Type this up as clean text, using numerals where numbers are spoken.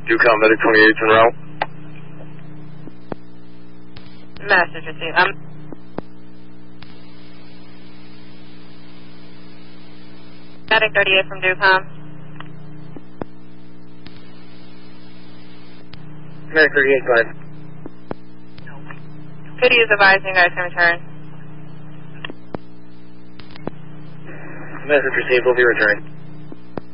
DUCOM, Medic 28's en route. Message received. Medic 38 from DUCOM. Medic 38, go ahead. Could you advise you guys can return? Message received, we'll be returning.